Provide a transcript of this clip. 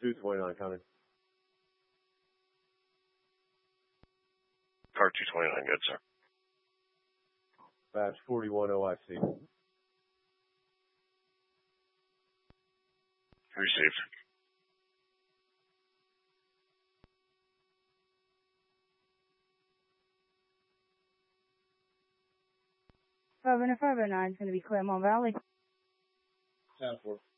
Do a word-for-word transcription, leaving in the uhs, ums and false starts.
two twenty-nine coming. Car two twenty-nine, good, sir. Batch forty-one O I C. Received. five oh five oh nine is going to be Claremont Valley. ten four.